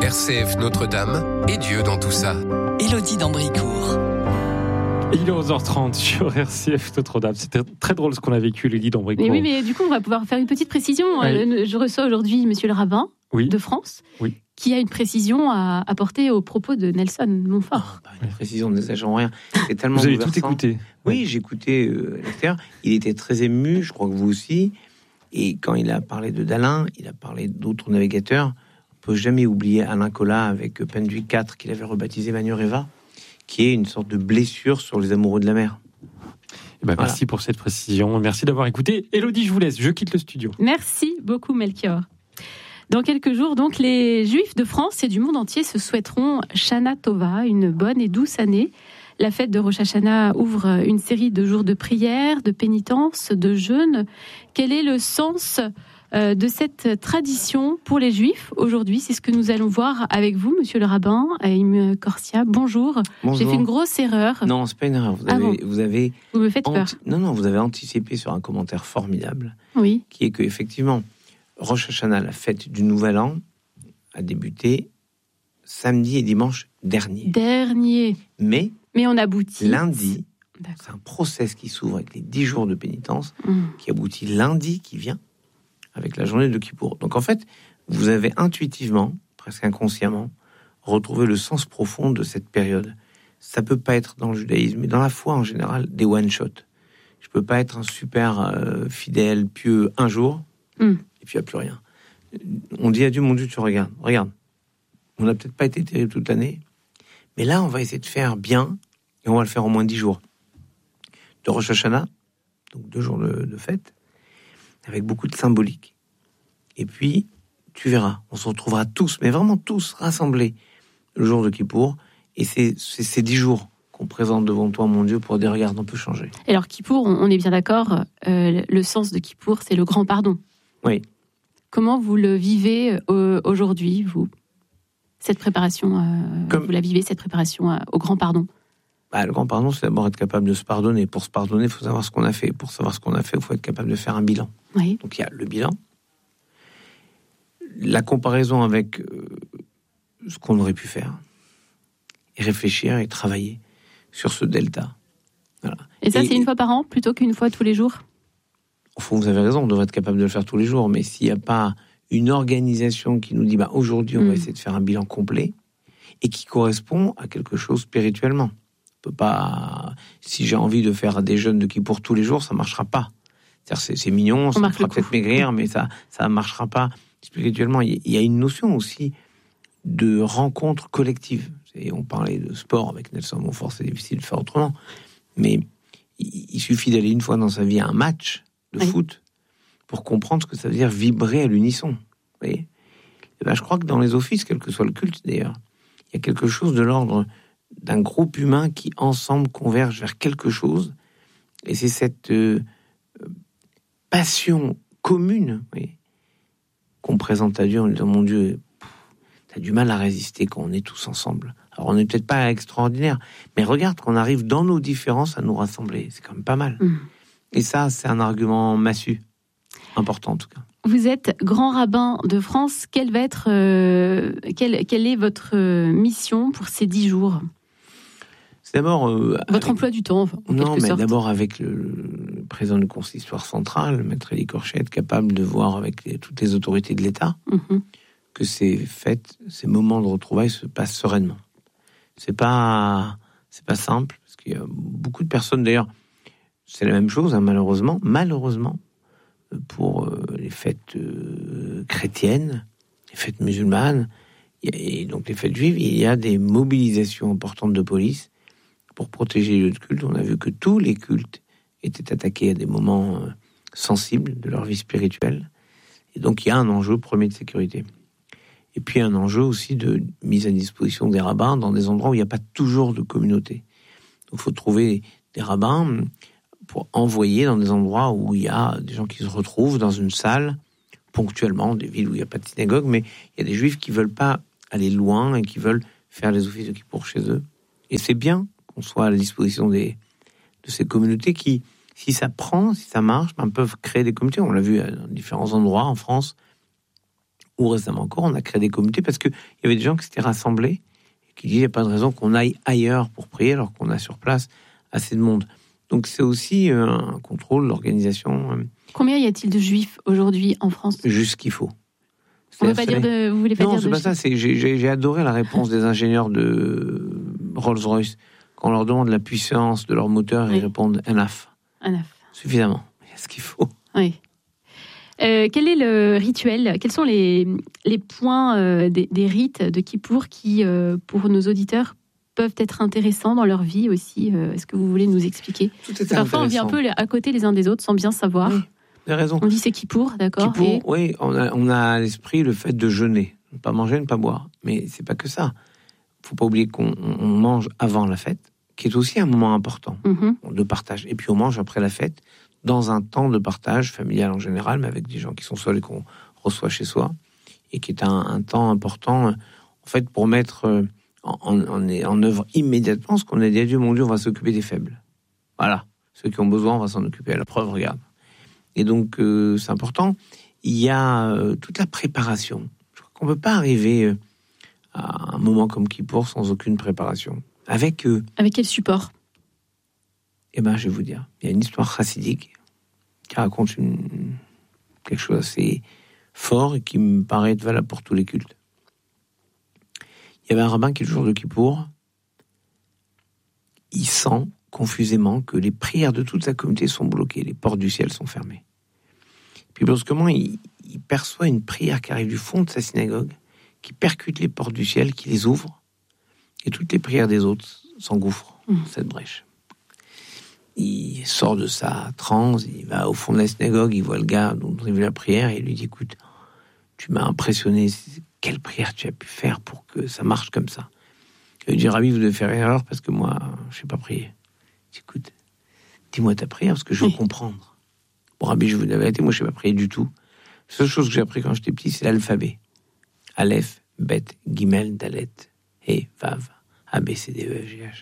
RCF Notre-Dame et Dieu dans tout ça. Élodie d'Ambricourt. Il est 11h30 sur RCF Notre-Dame. C'était très drôle ce qu'on a vécu, Élodie d'Ambricourt. Mais oui, mais du coup, on va pouvoir faire une petite précision. Oui. Je reçois aujourd'hui monsieur le rabbin de France, qui a une précision à apporter aux propos de Nelson Montfort. Une précision, n'exagérons rien. C'est tellement Vous avez bouleversant. tout écouté? Oui, j'ai écouté l'extérieur. Il était très ému, je crois que vous aussi. Et quand il a parlé de Dalin, il a parlé d'autres navigateurs. On ne peut jamais oublier Alain Colas avec Penduic 4, qu'il avait rebaptisé Manureva, qui est une sorte de blessure sur les amoureux de la mer. Merci pour cette précision. Merci d'avoir écouté. Élodie, je vous laisse. Je quitte le studio. Merci beaucoup, Melchior. Dans quelques jours, donc, les Juifs de France et du monde entier se souhaiteront Shana Tova, une bonne et douce année. La fête de Rosh Hashanah ouvre une série de jours de prière, de pénitence, de jeûne. Quel est le sens de cette tradition pour les Juifs aujourd'hui? C'est ce que nous allons voir avec vous, monsieur le rabbin, Haïm Korsia. Bonjour. J'ai fait une grosse erreur. Non, c'est pas une erreur. Vous me faites peur. Non, vous avez anticipé sur un commentaire formidable. Oui. Qui est que, effectivement, Rosh Hashanah, la fête du Nouvel An, a débuté samedi et dimanche dernier. Mais on aboutit. Lundi, c'est un process qui s'ouvre avec les 10 jours de pénitence, qui aboutit lundi qui vient, avec la journée de Kippour. Donc en fait, vous avez intuitivement, presque inconsciemment, retrouvé le sens profond de cette période. Ça peut pas être dans le judaïsme, mais dans la foi en général, des one-shot. Je peux pas être un super fidèle, pieux un jour, et puis il n'y a plus rien. On dit à Dieu, mon Dieu, tu regarde. On n'a peut-être pas été terrible toute l'année, mais là, on va essayer de faire bien, et on va le faire au moins 10 jours. De Rosh Hashanah, donc 2 jours de fête, avec beaucoup de symbolique. Et puis, tu verras, on se retrouvera tous, mais vraiment tous, rassemblés le jour de Kippour, et c'est ces 10 jours qu'on présente devant toi, mon Dieu, pour dire, regarde, on peut changer. Et alors, Kippour, on est bien d'accord, le sens de Kippour, c'est le grand pardon. Oui. Comment vous le vivez aujourd'hui, vous? Cette préparation, vous la vivez, cette préparation au grand pardon? Le grand pardon, c'est d'abord être capable de se pardonner. Pour se pardonner, il faut savoir ce qu'on a fait. Pour savoir ce qu'on a fait, il faut être capable de faire un bilan. Oui. Donc il y a le bilan, la comparaison avec ce qu'on aurait pu faire, et réfléchir et travailler sur ce delta. Voilà. Et ça, c'est une fois par an, plutôt qu'une fois tous les jours? Au fond, vous avez raison, on devrait être capable de le faire tous les jours, mais s'il n'y a pas une organisation qui nous dit aujourd'hui, on va essayer de faire un bilan complet, et qui correspond à quelque chose spirituellement. On peut pas, si j'ai envie de faire des jeûnes de Kippour tous les jours, ça marchera pas. C'est mignon, ça me fera peut-être maigrir, mais ça marchera pas spirituellement. Il y a une notion aussi de rencontre collective. On parlait de sport avec Nelson Montfort, c'est difficile de faire autrement, mais il suffit d'aller une fois dans sa vie à un match de foot pour comprendre ce que ça veut dire vibrer à l'unisson. Vous voyez ? Et je crois que dans les offices, quel que soit le culte d'ailleurs, il y a quelque chose de l'ordre d'un groupe humain qui ensemble converge vers quelque chose, et c'est cette passion commune qu'on présente à Dieu en disant, mon Dieu, t'as du mal à résister quand on est tous ensemble. Alors on n'est peut-être pas extraordinaire, mais regarde qu'on arrive dans nos différences à nous rassembler, c'est quand même pas mal. Et ça, c'est un argument massu, important en tout cas. Vous êtes grand rabbin de France. Quelle est votre mission pour ces 10 jours? C'est d'abord... votre emploi du temps, en quelque sorte. D'abord avec le président du consistoire central, Maître Élie Korchet, être capable de voir avec toutes les autorités de l'État que ces fêtes, ces moments de retrouvailles se passent sereinement. C'est pas simple, parce qu'il y a beaucoup de personnes, d'ailleurs, c'est la même chose, malheureusement, pour les fêtes chrétiennes, les fêtes musulmanes, et donc les fêtes juives, il y a des mobilisations importantes de police pour protéger les lieux de culte. On a vu que tous les cultes étaient attaqués à des moments sensibles de leur vie spirituelle. Et donc il y a un enjeu premier de sécurité. Et puis un enjeu aussi de mise à disposition des rabbins dans des endroits où il n'y a pas toujours de communauté. Donc il faut trouver des rabbins pour envoyer dans des endroits où il y a des gens qui se retrouvent dans une salle, ponctuellement, des villes où il n'y a pas de synagogue, mais il y a des juifs qui ne veulent pas aller loin et qui veulent faire les offices de Kippour chez eux. Et c'est bien qu'on soit à la disposition de ces communautés qui, si ça prend, si ça marche, peuvent créer des communautés. On l'a vu à différents endroits en France, ou récemment encore, on a créé des communautés parce qu'il y avait des gens qui s'étaient rassemblés et qui disaient il n'y a pas de raison qu'on aille ailleurs pour prier alors qu'on a sur place assez de monde. Donc c'est aussi un contrôle, l'organisation. Combien y a-t-il de juifs aujourd'hui en France ? Juste ce qu'il faut. On veut pas dire de... Vous voulez pas non, dire c'est de pas ça. J'ai adoré la réponse des ingénieurs de Rolls-Royce. Quand on leur demande la puissance de leur moteur, ils répondent enough. Suffisamment. Il y a ce qu'il faut. Oui. Quel est le rituel ? Quels sont les points des rites de Kippour qui, pour nos auditeurs, peuvent être intéressants dans leur vie aussi ? Est-ce que vous voulez nous expliquer ? Parfois, on vit un peu à côté les uns des autres sans bien savoir. Oui, vous avez raison. On dit c'est Kippour, d'accord. Kippour, oui, on a à l'esprit le fait de jeûner. Ne pas manger, ne pas boire. Mais c'est pas que ça. Faut pas oublier qu'on mange avant la fête, qui est aussi un moment important de partage. Et puis on mange après la fête, dans un temps de partage familial en général, mais avec des gens qui sont seuls et qu'on reçoit chez soi, et qui est un temps important, en fait, pour mettre en œuvre immédiatement ce qu'on a dit à Dieu, mon Dieu, on va s'occuper des faibles. Voilà. Ceux qui ont besoin, on va s'en occuper. À la preuve, regarde. Et donc, c'est important. Il y a toute la préparation. Je crois qu'on ne peut pas arriver à un moment comme Kippour sans aucune préparation. Avec quel support ? Eh bien, je vais vous dire. Il y a une histoire chassidique qui raconte quelque chose d'assez fort et qui me paraît être valable pour tous les cultes. Il y avait un rabbin qui, le jour de Kippour, il sent confusément que les prières de toute sa communauté sont bloquées, les portes du ciel sont fermées. Puis brusquement, il perçoit une prière qui arrive du fond de sa synagogue, qui percute les portes du ciel, qui les ouvre, et toutes les prières des autres s'engouffrent dans cette brèche. Il sort de sa transe, il va au fond de la synagogue, il voit le gars dont il veut la prière, et il lui dit, écoute, tu m'as impressionné, quelle prière tu as pu faire pour que ça marche comme ça ? Il lui dit, Rabbi, vous devez faire erreur parce que moi, je ne sais pas prier. Il dit, écoute, dis-moi ta prière parce que je veux comprendre. Bon, Rabbi, je vous dis la vérité, moi, je ne sais pas prier du tout. La seule chose que j'ai appris quand j'étais petit, c'est l'alphabet. Aleph, Bet, Gimel, Dalet, He, Vav, A, B, C, D, E, F, G, H.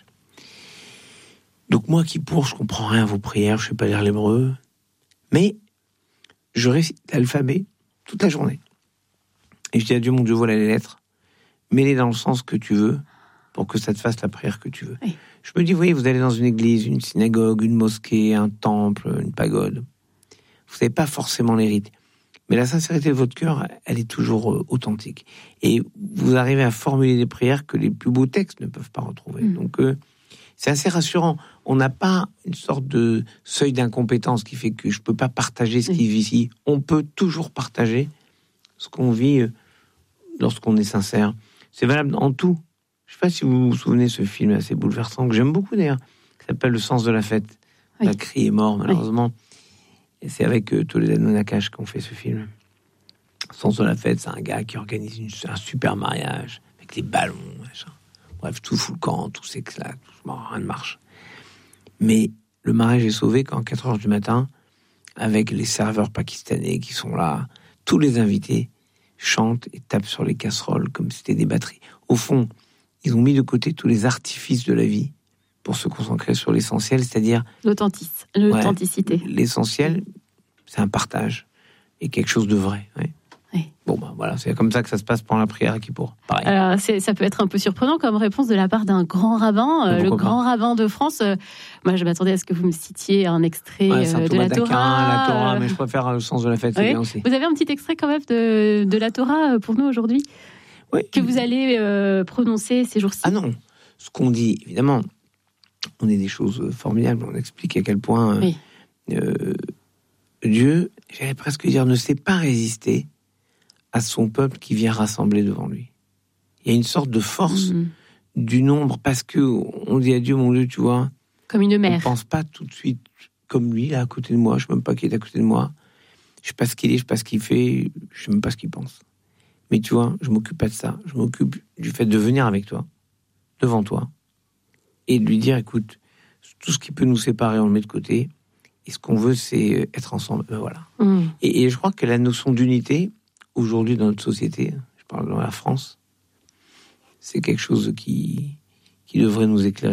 Donc moi, Kippour, je comprends rien à vos prières, je ne sais pas lire l'hébreu, mais je récite l'alphabet toute la journée. Et je dis à Dieu, mon Dieu, voilà les lettres, mets-les dans le sens que tu veux, pour que ça te fasse la prière que tu veux. Oui. Je me dis, vous voyez, vous allez dans une église, une synagogue, une mosquée, un temple, une pagode. Vous n'avez pas forcément les rites. Mais la sincérité de votre cœur, elle est toujours authentique. Et vous arrivez à formuler des prières que les plus beaux textes ne peuvent pas retrouver. Donc, c'est assez rassurant. On n'a pas une sorte de seuil d'incompétence qui fait que je ne peux pas partager ce qui vit ici. On peut toujours partager ce qu'on vit lorsqu'on est sincère. C'est valable en tout. Je ne sais pas si vous vous souvenez de ce film assez bouleversant, que j'aime beaucoup d'ailleurs, qui s'appelle Le sens de la fête. Oui. Macri est mort, malheureusement. Oui. Et c'est avec Toledano Nakache qu'on fait ce film. Le sens de la fête, c'est un gars qui organise un super mariage, avec les ballons, machin. Bref, tout fout le camp, tout s'éclate, rien ne marche. Mais le mariage est sauvé quand, à 4h du matin, avec les serveurs pakistanais qui sont là, tous les invités chantent et tapent sur les casseroles comme si c'était des batteries. Au fond, ils ont mis de côté tous les artifices de la vie pour se concentrer sur l'essentiel, c'est-à-dire... L'authenticité. Ouais, l'essentiel, c'est un partage et quelque chose de vrai. Ouais. Oui. Bon, ben voilà, c'est comme ça que ça se passe pendant la prière à Kippour. Pareil. Alors, ça peut être un peu surprenant comme réponse de la part d'un grand rabbin, le grand rabbin de France. Moi, je m'attendais à ce que vous me citiez un extrait de la Torah. Mais je préfère le sens de la fête, c'est bien aussi. Vous avez un petit extrait quand même de la Torah pour nous aujourd'hui, que vous allez prononcer ces jours-ci. Ah non, ce qu'on dit, évidemment, on est des choses formidables. On explique à quel point Dieu, j'allais presque dire, ne sait pas résister à son peuple qui vient rassembler devant lui. Il y a une sorte de force du nombre, parce que on dit à Dieu, mon Dieu, tu vois, comme une mère. On ne pense pas tout de suite comme lui, là, à côté de moi. Je ne sais même pas qui est à côté de moi. Je ne sais pas ce qu'il est, je ne sais pas ce qu'il fait, je ne sais même pas ce qu'il pense. Mais tu vois, je ne m'occupe pas de ça. Je m'occupe du fait de venir avec toi, devant toi, et de lui dire, écoute, tout ce qui peut nous séparer, on le met de côté, et ce qu'on veut, c'est être ensemble. Voilà. Et je crois que la notion d'unité, aujourd'hui dans notre société, je parle dans la France, c'est quelque chose qui devrait nous éclairer.